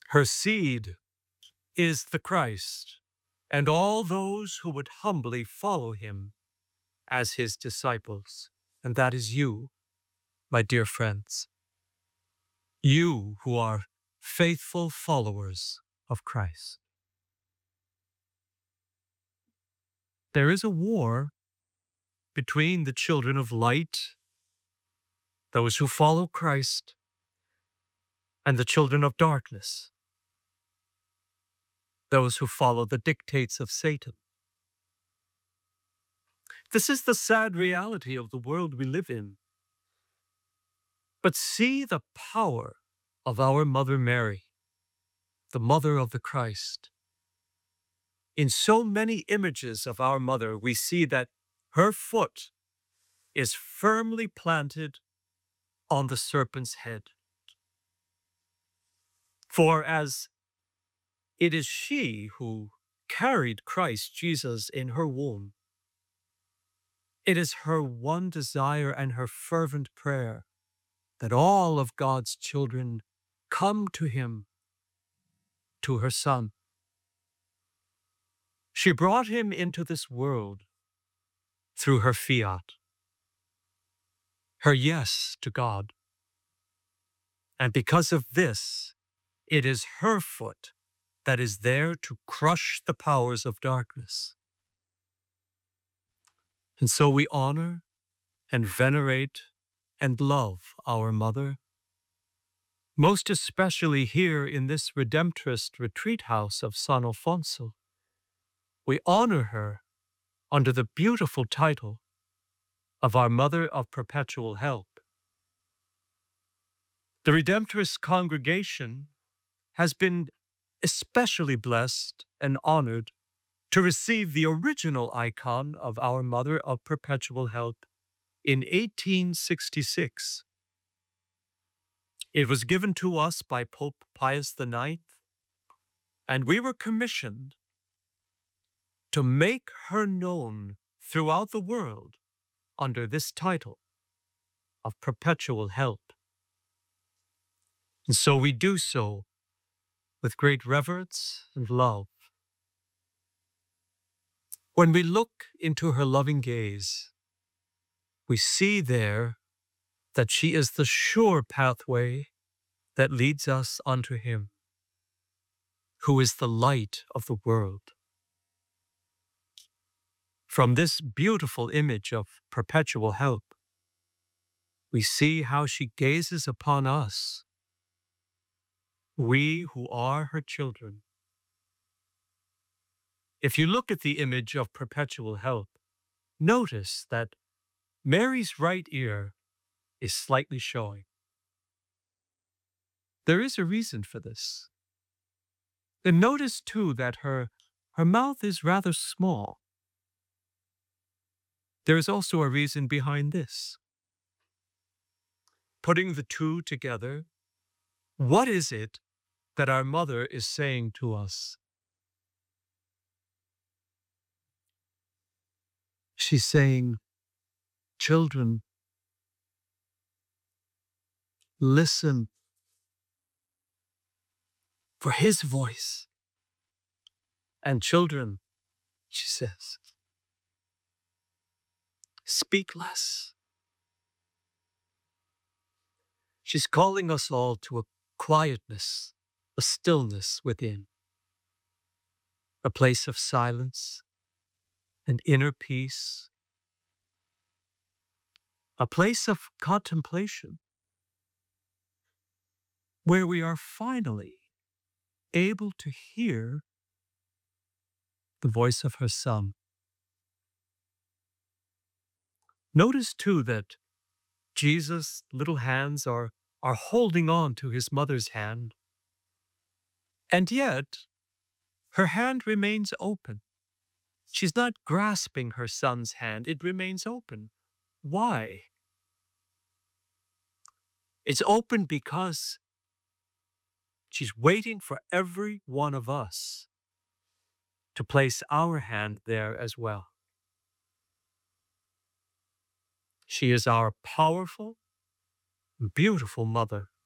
Her seed is the Christ, and all those who would humbly follow him as his disciples. And that is you, my dear friends. You who are faithful followers of Christ. There is a war between the children of light, those who follow Christ, and the children of darkness, those who follow the dictates of Satan. This is the sad reality of the world we live in. But see the power of our Mother Mary, the Mother of the Christ. In so many images of our Mother, we see that her foot is firmly planted on the serpent's head. For as it is she who carried Christ Jesus in her womb, it is her one desire and her fervent prayer that all of God's children come to him, to her Son. She brought him into this world through her fiat, her yes to God. And because of this, it is her foot that is there to crush the powers of darkness. And so we honor and venerate and love our Mother, most especially here in this Redemptorist retreat house of San Alfonso. We honor her under the beautiful title of our Mother of Perpetual Help. The Redemptorist congregation has been especially blessed and honored to receive the original icon of our Mother of Perpetual Help in 1866. It was given to us by Pope Pius IX, and we were commissioned to make her known throughout the world under this title of Perpetual Help. And so we do so with great reverence and love. When we look into her loving gaze, we see there that she is the sure pathway that leads us unto him, who is the light of the world. From this beautiful image of perpetual help, we see how she gazes upon us, we who are her children. If you look at the image of perpetual help, notice that Mary's right ear is slightly showing. There is a reason for this. And notice too that her mouth is rather small. There is also a reason behind this. Putting the two together, what is it that our Mother is saying to us? She's saying, children, listen for his voice. And children, she says, speak less. She's calling us all to a quietness, a stillness within, a place of silence and inner peace, a place of contemplation, where we are finally able to hear the voice of her Son. Notice too that Jesus' little hands are holding on to his mother's hand, and yet her hand remains open. She's not grasping her Son's hand, it remains open. Why? It's open because she's waiting for every one of us to place our hand there as well. She is our powerful, beautiful Mother.